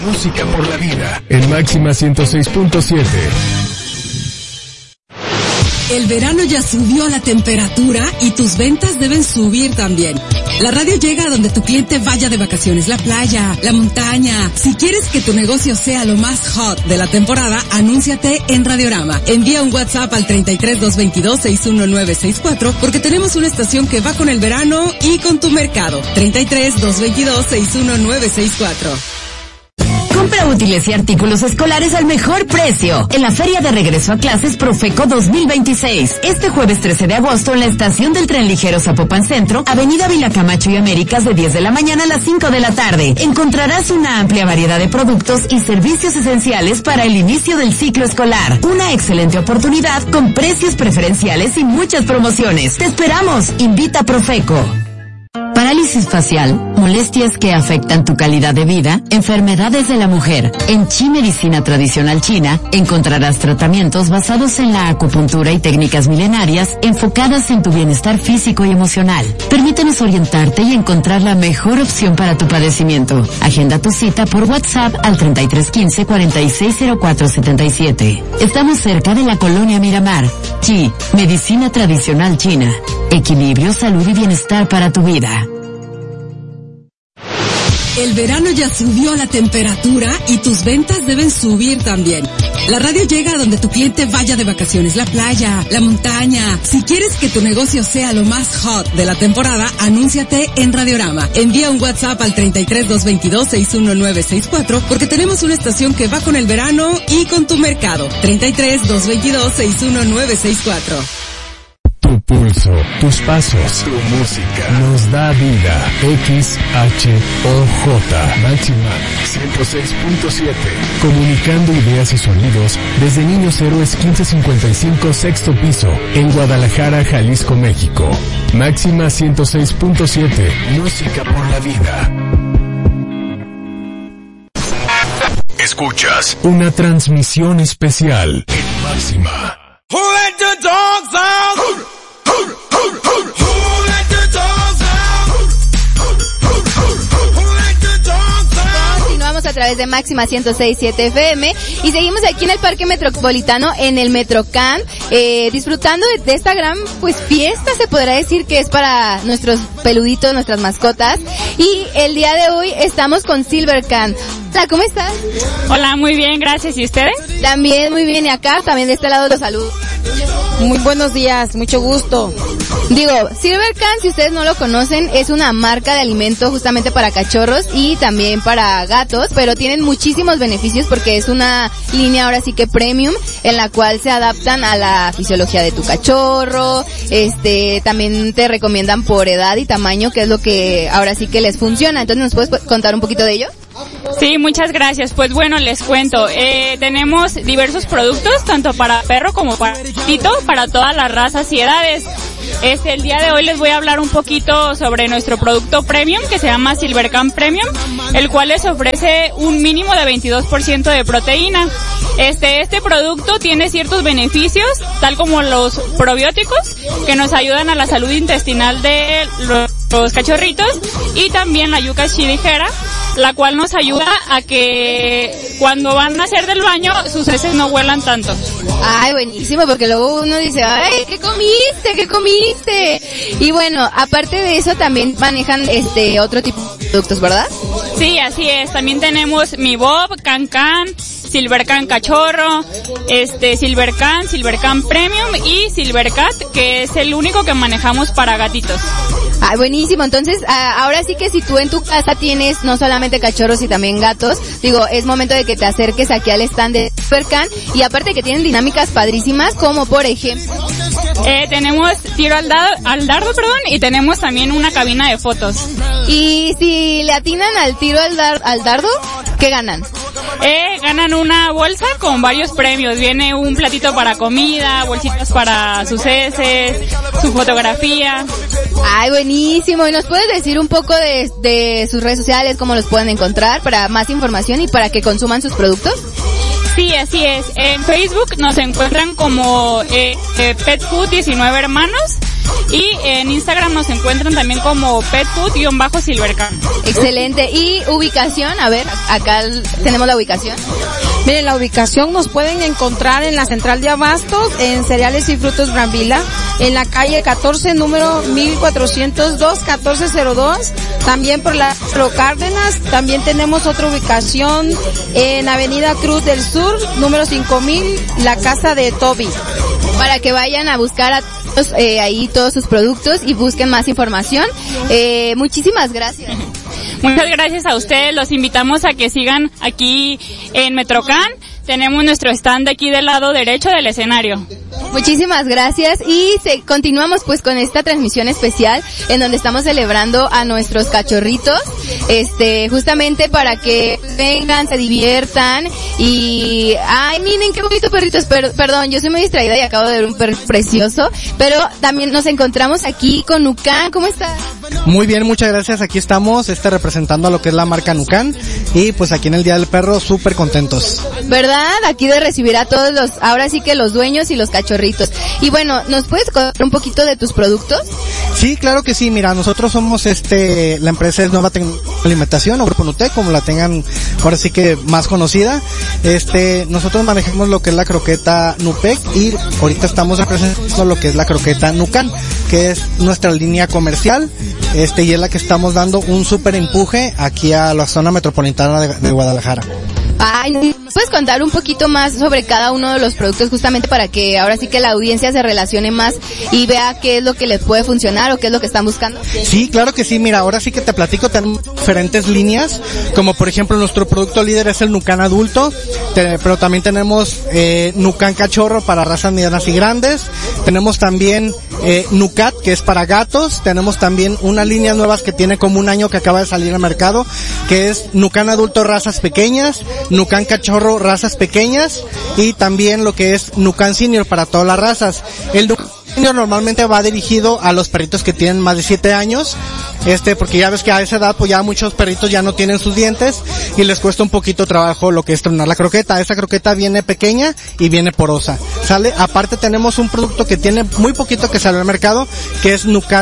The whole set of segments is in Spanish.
música por la vida en Máxima 106.7. El verano ya subió la temperatura y tus ventas deben subir también. La radio llega a donde tu cliente vaya de vacaciones, la playa, la montaña. Si quieres que tu negocio sea lo más hot de la temporada, anúnciate en Radiorama. Envía un WhatsApp al 33-222-61964 porque tenemos una estación que va con el verano y con tu mercado. 33-222-61964. Compra útiles y artículos escolares al mejor precio en la Feria de Regreso a Clases Profeco 2026. Este jueves 13 de agosto en la estación del tren ligero Zapopan Centro, Avenida Vilacamacho y Américas, de 10 de la mañana a las 5 de la tarde. Encontrarás una amplia variedad de productos y servicios esenciales para el inicio del ciclo escolar. Una excelente oportunidad con precios preferenciales y muchas promociones. ¡Te esperamos! Invita a Profeco. Parálisis facial, molestias que afectan tu calidad de vida, enfermedades de la mujer. En Chi Medicina Tradicional China encontrarás tratamientos basados en la acupuntura y técnicas milenarias enfocadas en tu bienestar físico y emocional. Permítenos orientarte y encontrar la mejor opción para tu padecimiento. Agenda tu cita por WhatsApp al 3315-460477. Estamos cerca de la Colonia Miramar. Chi Medicina Tradicional China. Equilibrio, salud y bienestar para tu vida. El verano ya subió la temperatura y tus ventas deben subir también. La radio llega a donde tu cliente vaya de vacaciones, la playa, la montaña. Si quieres que tu negocio sea lo más hot de la temporada, anúnciate en Radiorama. Envía un WhatsApp al 33-222-61964 porque tenemos una estación que va con el verano y con tu mercado. 33-222-61964. Tu pulso, tus pasos, tu música nos da vida. XHOJ Máxima 106.7. Comunicando ideas y sonidos desde Niños Héroes 1555 sexto piso en Guadalajara, Jalisco, México. Máxima 106.7. Música por la vida. Escuchas una transmisión especial en Máxima. Who let the dogs out? Who let the dogs out? Who let the dogs out? Continuamos a través de Máxima 106.7 FM y seguimos aquí en el Parque Metropolitano, en el Metrocan, disfrutando de esta gran fiesta, se podrá decir, que es para nuestros peluditos, nuestras mascotas. Y el día de hoy estamos con Silvercan. Hola, ¿cómo estás? Hola, muy bien, gracias. ¿Y ustedes? También muy bien, y acá también de este lado los saludo. Muy buenos días, mucho gusto. Digo, Silvercan, si ustedes no lo conocen, es una marca de alimento justamente para cachorros y también para gatos, pero tienen muchísimos beneficios porque es una línea ahora sí que premium, en la cual se adaptan a la fisiología de tu cachorro, también te recomiendan por edad y tamaño, que es lo que ahora sí que les funciona. Entonces, ¿nos puedes contar un poquito de ello? Sí, muchas gracias. Pues bueno, les cuento. Tenemos diversos productos, tanto para perro como para gatito, para todas las razas y edades. El día de hoy les voy a hablar un poquito sobre nuestro producto premium, que se llama Silvercan Premium, el cual les ofrece un mínimo de 22% de proteína. Este producto tiene ciertos beneficios, tal como los probióticos, que nos ayudan a la salud intestinal de los cachorritos, y también la yuca ligera, la cual nos ayuda a que cuando van a hacer del baño sus heces no huelan tanto. Ay, buenísimo, porque luego uno dice, ay, ¿qué comiste? Y bueno, aparte de eso también manejan otro tipo de productos, ¿verdad? Sí, así es. También tenemos Mi Bob, Can, Silvercan Cachorro, Silvercan Premium y Silvercat, que es el único que manejamos para gatitos. Ah, buenísimo. Entonces, ahora sí que si tú en tu casa tienes no solamente cachorros y también gatos, digo, es momento de que te acerques aquí al stand de Silvercan, y aparte que tienen dinámicas padrísimas, como por ejemplo... tenemos tiro al dardo, y tenemos también una cabina de fotos. Y si le atinan al tiro al dardo, ¿qué ganan? Ganan una bolsa con varios premios. Viene un platito para comida, bolsitas para sus heces, su fotografía. Ay, buenísimo. ¿Y nos puedes decir un poco de sus redes sociales, cómo los pueden encontrar para más información y para que consuman sus productos? Sí, así es. En Facebook nos encuentran como Pet Food 19 Hermanos. Y en Instagram nos encuentran también como petfood_silvercan. Excelente. ¿Y ubicación? A ver, acá tenemos la ubicación. Miren, la ubicación nos pueden encontrar en la central de abastos, en Cereales y Frutos Brambila, en la calle 14, número 1402, 1402, también por la Pro Cárdenas. También tenemos otra ubicación en Avenida Cruz del Sur, número 5000, la casa de Toby. Para que vayan a buscar a todos, ahí todos sus productos y busquen más información. Muchísimas gracias. Muchas gracias a ustedes, los invitamos a que sigan aquí en Metrocan. Tenemos nuestro stand aquí del lado derecho del escenario. Muchísimas gracias y continuamos pues con esta transmisión especial en donde estamos celebrando a nuestros cachorritos, justamente para que vengan, se diviertan y, ay, miren qué bonito perritos, perdón, yo soy muy distraída y acabo de ver un perro precioso, pero también nos encontramos aquí con Nucan. ¿Cómo estás? Muy bien, muchas gracias, aquí estamos, representando a lo que es la marca Nucan y pues aquí en el Día del Perro súper contentos. ¿Verdad? Aquí de recibir a todos ahora sí que los dueños y los cachorritos. Y bueno, ¿nos puedes contar un poquito de tus productos? Sí, claro que sí, mira, nosotros somos la empresa es Nueva Alimentación o Grupo Nutec, como la tengan ahora sí que más conocida. Nosotros manejamos lo que es la croqueta Nupec y ahorita estamos representando lo que es la croqueta Nucan, que es nuestra línea comercial, y es la que estamos dando un súper empuje aquí a la zona metropolitana de Guadalajara. Ay, ¿puedes contar un poquito más sobre cada uno de los productos justamente para que ahora sí que la audiencia se relacione más y vea qué es lo que les puede funcionar o qué es lo que están buscando? Sí, claro que sí, mira, ahora sí que te platico, tenemos diferentes líneas, como por ejemplo nuestro producto líder es el Nucan adulto, pero también tenemos Nucan cachorro para razas medianas y grandes, tenemos también Nucat, que es para gatos, tenemos también unas líneas nuevas que tiene como un año que acaba de salir al mercado, que es Nucan adulto razas pequeñas, Nucan cachorro razas pequeñas y también lo que es Nucan senior para todas las razas. El Nucan senior normalmente va dirigido a los perritos que tienen más de 7 años, porque ya ves que a esa edad pues ya muchos perritos ya no tienen sus dientes y les cuesta un poquito trabajo lo que es tronar la croqueta. Esta croqueta viene pequeña y viene porosa, ¿sale? Aparte tenemos un producto que tiene muy poquito que salió al mercado, que es Nucat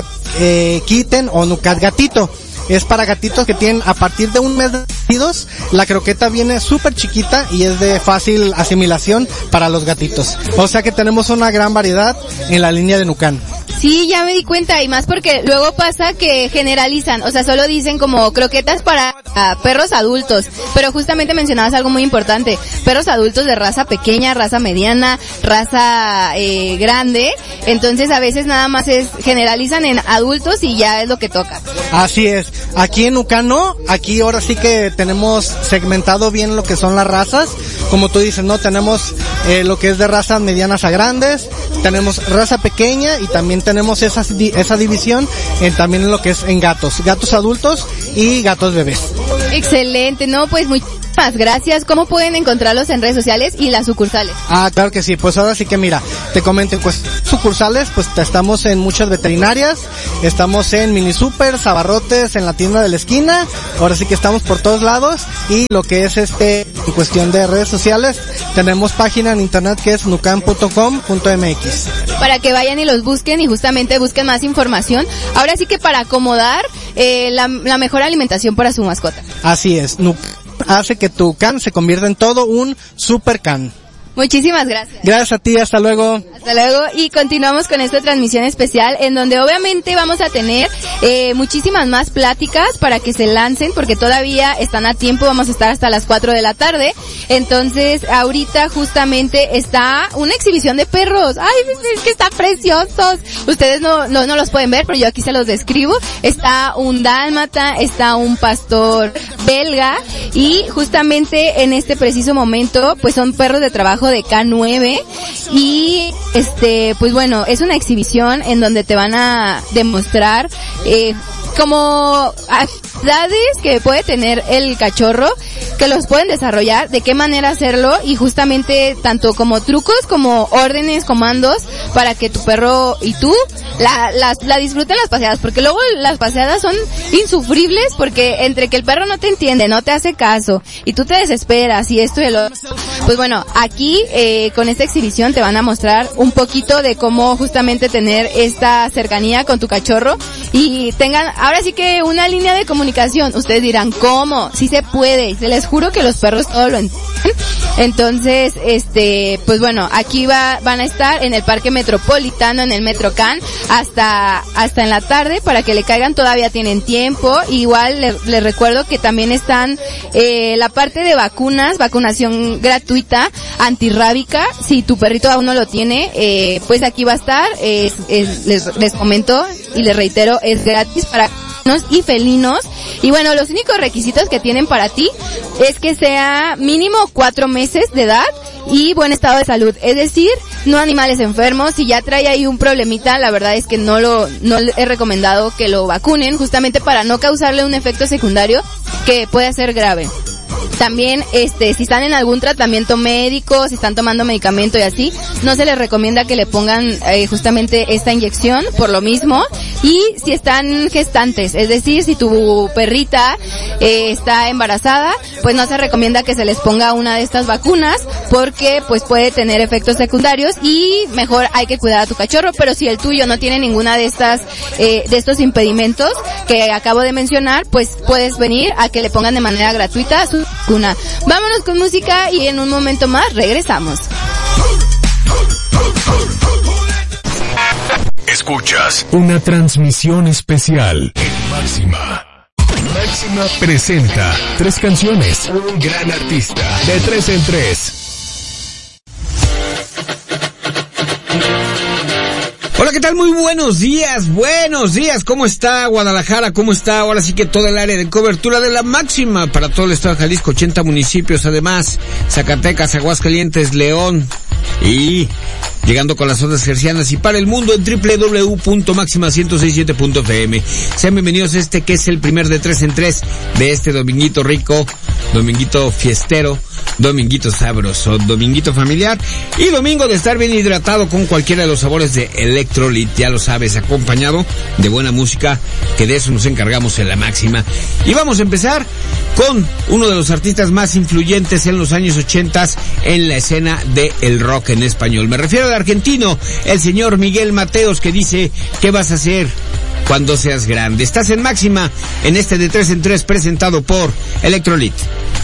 Kitten o Nucat gatito. Es para gatitos que tienen a partir de un mes de nacidos. La croqueta viene súper chiquita y es de fácil asimilación para los gatitos. O sea que tenemos una gran variedad en la línea de Nucan. Sí, ya me di cuenta, y más porque luego pasa que generalizan, o sea, solo dicen como croquetas para perros adultos, pero justamente mencionabas algo muy importante, perros adultos de raza pequeña, raza mediana, raza grande, entonces a veces nada más generalizan en adultos y ya es lo que toca. Así es, aquí en Nucan no, aquí ahora sí que tenemos segmentado bien lo que son las razas, como tú dices, ¿no? Tenemos lo que es de razas medianas a grandes, tenemos raza pequeña y también tenemos esa división también en lo que es en gatos adultos y gatos bebés. Excelente, no, pues muchísimas gracias. ¿Cómo pueden encontrarlos en redes sociales y las sucursales? Ah, claro que sí, pues ahora sí que mira, te comento, pues sucursales, pues estamos en muchas veterinarias, estamos en Mini Super, Abarrotes, en la tienda de la esquina, ahora sí que estamos por todos lados, y lo que es en cuestión de redes sociales, tenemos página en internet que es nucan.com.mx. Para que vayan y los busquen y justamente busquen más información, ahora sí que para acomodar la mejor alimentación para su mascota. Así es, Nucan hace que tu can se convierta en todo un super can. Muchísimas gracias. Gracias a ti, hasta luego. Hasta luego, y continuamos con esta transmisión especial en donde obviamente vamos a tener muchísimas más pláticas para que se lancen, porque todavía están a tiempo, vamos a estar hasta las 4 de la tarde. Entonces, ahorita justamente está una exhibición de perros. ¡Ay, es que están preciosos! Ustedes no los pueden ver, pero yo aquí se los describo. Está un dálmata, está un pastor belga, y justamente en este preciso momento, pues son perros de trabajo de K9, y pues bueno, es una exhibición en donde te van a demostrar como actividades que puede tener el cachorro, que los pueden desarrollar, de qué manera hacerlo, y justamente tanto como trucos, como órdenes, comandos, para que tu perro y tú la disfruten las paseadas, porque luego las paseadas son insufribles, porque entre que el perro no te entiende, no te hace caso, y tú te desesperas, y esto y el otro. Pues bueno, aquí con esta exhibición te van a mostrar un poquito de cómo justamente tener esta cercanía con tu cachorro, y tengan, ahora sí que una línea de comunicación. Ustedes dirán, ¿cómo? Sí se puede, se les juro que los perros todo lo entienden. Entonces, pues bueno, aquí van a estar en el Parque Metropolitano, en el Metrocan, hasta en la tarde, para que le caigan, todavía tienen tiempo. Igual les recuerdo que también están la parte de vacunación gratuita antirrábica. Si tu perrito aún no lo tiene, pues aquí va a estar. Les comento y les reitero, es gratis para y felinos. Y bueno, los únicos requisitos que tienen para ti es que sea mínimo 4 meses de edad y buen estado de salud, es decir, no animales enfermos. Si ya trae ahí un problemita, la verdad es que no he recomendado que lo vacunen, justamente para no causarle un efecto secundario que puede ser grave. También, si están en algún tratamiento médico, si están tomando medicamento y así, no se les recomienda que le pongan justamente esta inyección por lo mismo. Y si están gestantes, es decir, si tu perrita está embarazada, pues no se recomienda que se les ponga una de estas vacunas, porque pues puede tener efectos secundarios, y mejor hay que cuidar a tu cachorro. Pero si el tuyo no tiene ninguna de estos impedimentos que acabo de mencionar, pues puedes venir a que le pongan de manera gratuita su vacuna. Vámonos con música y en un momento más regresamos. Escuchas una transmisión especial en Máxima. Máxima presenta 3 canciones, un gran artista, de 3 en 3. Hola, ¿qué tal? Muy buenos días, ¿cómo está Guadalajara? ¿Cómo está ahora sí que todo el área de cobertura de la Máxima para todo el estado de Jalisco, 80 municipios, además Zacatecas, Aguascalientes, León, y llegando con las ondas hercianas y para el mundo en www.maxima1067.fm. Sean bienvenidos a que es el primer de 3 en 3 de este dominguito rico, dominguito fiestero, dominguito sabroso, dominguito familiar y domingo de estar bien hidratado con cualquiera de los sabores de Electrolit, ya lo sabes, acompañado de buena música, que de eso nos encargamos en la Máxima. Y vamos a empezar con uno de los artistas más influyentes en los años 80 en la escena del rock en español. Me refiero al argentino, el señor Miguel Mateos, que dice, ¿qué vas a hacer cuando seas grande? Estás en Máxima, en de 3 en 3, presentado por Electrolit.